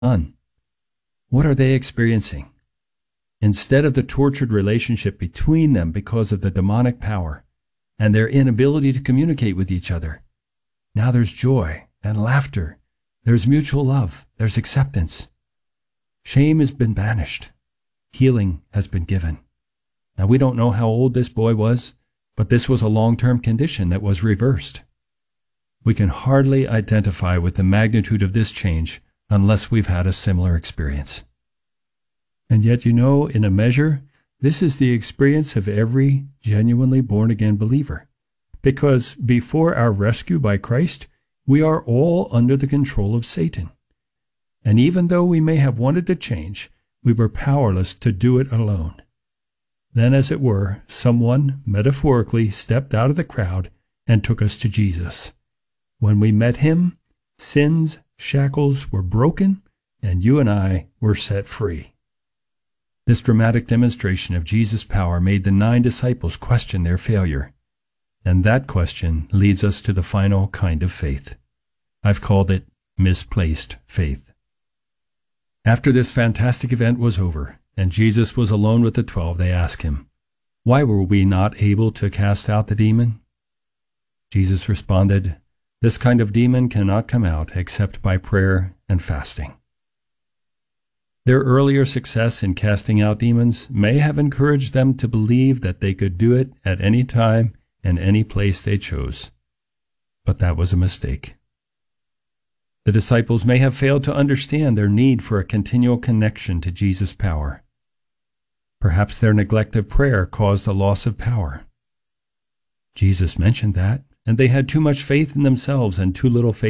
done? What are they experiencing? Instead of the tortured relationship between them because of the demonic power and their inability to communicate with each other, now there's joy and laughter. There's mutual love. There's acceptance. Shame has been banished. Healing has been given. Now, we don't know how old this boy was, but this was a long-term condition that was reversed. We can hardly identify with the magnitude of this change unless we've had a similar experience. And yet, in a measure, this is the experience of every genuinely born-again believer. Because before our rescue by Christ, we are all under the control of Satan. And even though we may have wanted to change, we were powerless to do it alone. Then, as it were, someone metaphorically stepped out of the crowd and took us to Jesus. When we met him, sin's shackles were broken, and you and I were set free. This dramatic demonstration of Jesus' power made the 9 disciples question their failure. And that question leads us to the final kind of faith. I've called it misplaced faith. After this fantastic event was over, and Jesus was alone with the 12, they asked him, "Why were we not able to cast out the demon?" Jesus responded, "This kind of demon cannot come out except by prayer and fasting." Their earlier success in casting out demons may have encouraged them to believe that they could do it at any time and any place they chose. But that was a mistake. The disciples may have failed to understand their need for a continual connection to Jesus' power. Perhaps their neglect of prayer caused a loss of power. Jesus mentioned that, and they had too much faith in themselves and too little faith